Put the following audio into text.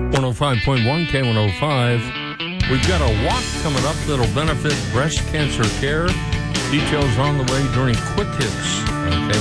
105.1 K105. We've got a walk coming up that'll benefit breast cancer care. Details on the way during Quick Hits. Okay.